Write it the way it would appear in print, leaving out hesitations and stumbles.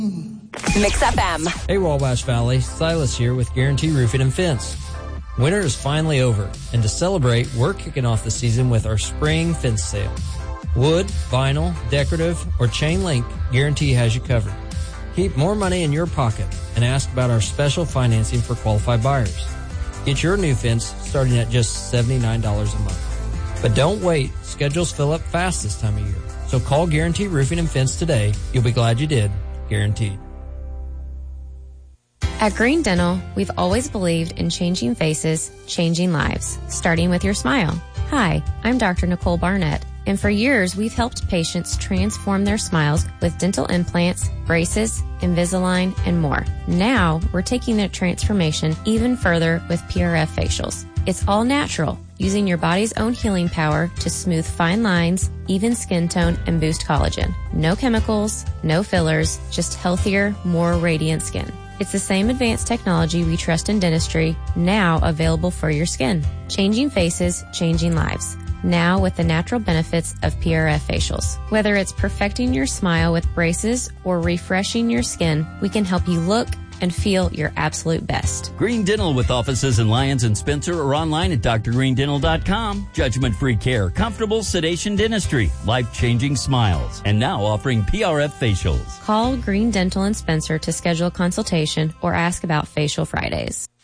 Mix FM. Hey, Wabash Valley. Silas here with Guarantee Roofing and Fence. Winter is finally over, and to celebrate, we're kicking off the season with our spring fence sale. Wood, vinyl, decorative, or chain link, Guarantee has you covered. Keep more money in your pocket and ask about our special financing for qualified buyers. Get your new fence starting at just $79 a month. But don't wait. Schedules fill up fast this time of year. So call Guarantee Roofing and Fence today. You'll be glad you did. Guaranteed. At Green Dental, we've always believed in changing faces, changing lives, starting with your smile. Hi, I'm Dr. Nicole Barnett, and for years we've helped patients transform their smiles with dental implants, braces, Invisalign, and more. Now, we're taking that transformation even further with PRF facials. It's all natural, using your body's own healing power to smooth fine lines, even skin tone, and boost collagen. No chemicals, no fillers, just healthier, more radiant skin. It's the same advanced technology we trust in dentistry, now available for your skin. Changing faces, changing lives. Now with the natural benefits of PRF facials. Whether it's perfecting your smile with braces or refreshing your skin, we can help you look and feel your absolute best. Green Dental with offices in Lyons and Spencer or online at drgreendental.com. Judgment-free care, comfortable sedation dentistry, life-changing smiles, and now offering PRF facials. Call Green Dental in Spencer to schedule a consultation or ask about Facial Fridays.